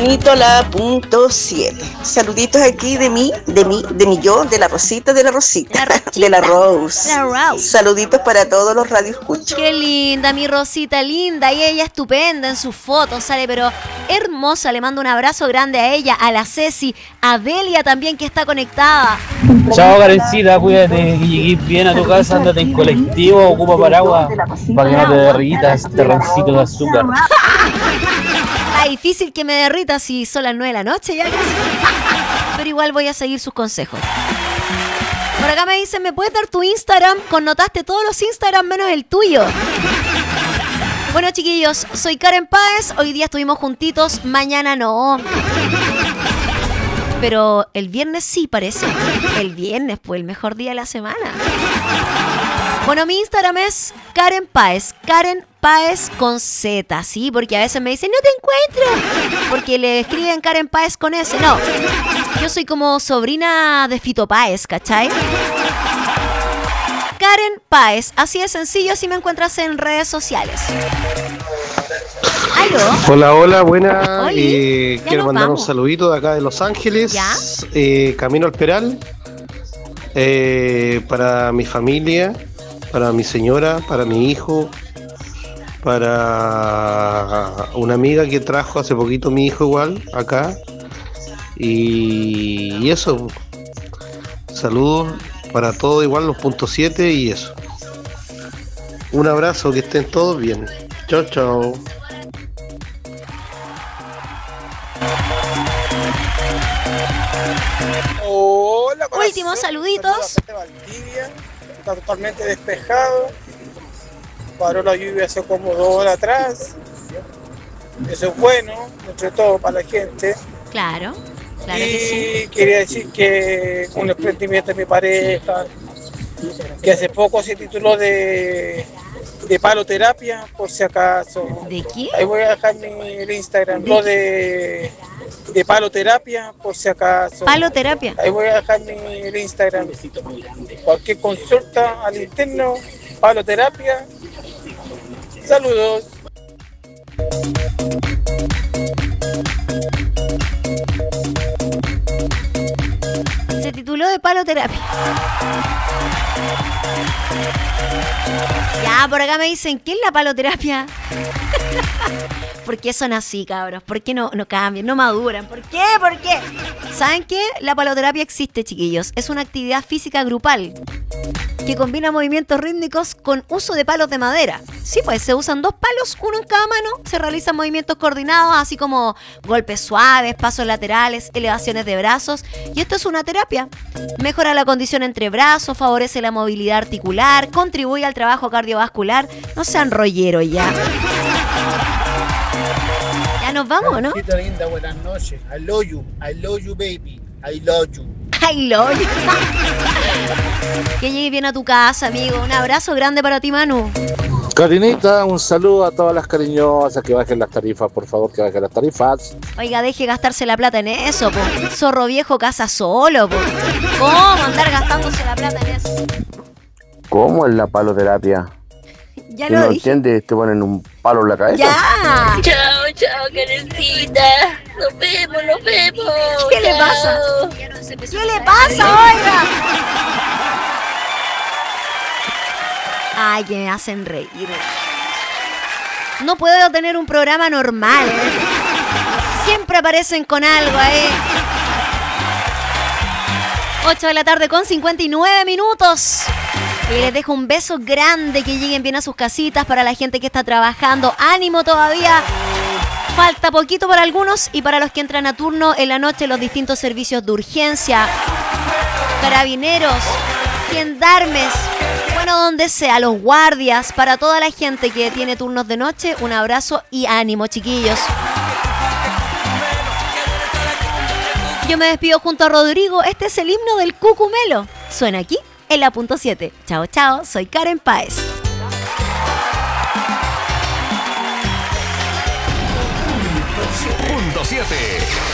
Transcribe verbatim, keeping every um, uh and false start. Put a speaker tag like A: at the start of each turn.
A: bonito la punto siete. Saluditos aquí de mí, de mí, de mi yo, de la Rosita, de la Rosita,
B: la
A: de la Rose.
B: La Rose.
A: Saluditos para todos los radioescuchas.
B: Qué linda, mi Rosita, linda. Y ella estupenda en sus fotos, sale pero hermosa. Le mando un abrazo grande a ella, a la Ceci, a Delia también que está conectada.
C: Chao, Karencita, cuídate, que llegues bien a tu casa, andate en colectivo, ocupa paraguas para que no te derritas este roncito de azúcar.
B: Está difícil que me derrita si son las nueve de la noche ya casi. Pero igual voy a seguir sus consejos. Por acá me dicen, ¿me puedes dar tu Instagram? Connotaste todos los Instagram menos el tuyo. Bueno, chiquillos, soy Karen Páez. Hoy día estuvimos juntitos, mañana no. Pero el viernes sí parece. El viernes fue el mejor día de la semana. Bueno, mi Instagram es Karen Páez. Karen Páez con Z, ¿sí? Porque a veces me dicen, no te encuentro. Porque le escriben Karen Páez con S. No, yo soy como sobrina de Fito Páez, ¿cachai? Karen Páez. Así de sencillo, así me encuentras en redes sociales. ¿Aló?
D: Hola, hola, buena.
B: Oli,
D: eh, quiero mandar
B: vamos.
D: un saludito de acá de Los Ángeles.
B: ¿Ya?
D: Eh, camino al Peral. Eh, para mi familia, para mi señora, para mi hijo, para una amiga que trajo hace poquito mi hijo igual, acá. Y, y eso. Saludos para todos igual, los puntos siete y eso. Un abrazo, que estén todos bien. Chao, chao.
E: Hola,
B: Últimos saluditos.
E: Valdivia, está totalmente despejado. Paró la lluvia hace como dos horas atrás. Eso es bueno, entre todo para la gente.
B: Claro, claro
E: y
B: que sí.
E: quería decir que un emprendimiento de mi pareja, que hace poco se tituló de, de paloterapia, por si acaso.
B: ¿De qué?
E: Ahí voy a dejar mi el Instagram, lo de, de paloterapia, por si acaso.
B: Paloterapia.
E: Ahí voy a dejar mi el Instagram. Cualquier consulta al interno, paloterapia. Saludos.
B: Se tituló de paloterapia. Ya, por acá me dicen, ¿qué es la paloterapia? ¿Por qué son así, cabros? ¿Por qué no, no cambian, no maduran? ¿Por qué? ¿Por qué? ¿Saben qué? La paloterapia existe, chiquillos. Es una actividad física grupal que combina movimientos rítmicos con uso de palos de madera. Sí, pues se usan dos palos, uno en cada mano, se realizan movimientos coordinados, así como golpes suaves, pasos laterales, elevaciones de brazos. Y esto es una terapia. Mejora la condición entre brazos, favorece la movilidad articular, contribuye al trabajo cardiovascular. No sean rolleros ya. Ya nos vamos, ¿no?
F: Chiquita linda, buenas noches. I love you, I love you, baby, I love you.
B: Ay, lol. Que llegues bien a tu casa, amigo. Un abrazo grande para ti, Manu.
G: Karinita, un saludo a todas las cariñosas, que bajen las tarifas, por favor, que bajen las tarifas.
B: Oiga, deje gastarse la plata en eso, po. Zorro viejo casa solo, po. ¿Cómo andar gastándose la plata en eso?
H: ¿Cómo es la paloterapia?
B: Ya
H: Si
B: lo
H: no
B: dije.
H: entiendes, te ponen un palo en la cabeza.
B: ¡Ya!
I: Chao, chao, Karencita. Nos vemos, nos vemos.
B: ¿Qué le
I: Chao.
B: pasa? ¿Qué le pasa, oiga? Ay, que me hacen reír. No puedo tener un programa normal, ¿eh? Siempre aparecen con algo ahí. ocho de la tarde con cincuenta y nueve minutos. Y les dejo un beso grande, que lleguen bien a sus casitas. Para la gente que está trabajando, ánimo todavía. Falta poquito para algunos y para los que entran a turno en la noche, los distintos servicios de urgencia, carabineros, gendarmes, bueno, donde sea, los guardias, para toda la gente que tiene turnos de noche, un abrazo y ánimo, chiquillos. Yo me despido junto a Rodrigo. Este es el himno del Cucumelo. Suena aquí en la punto siete. Chao, chao. Soy Karen Páez.
J: Punto siete.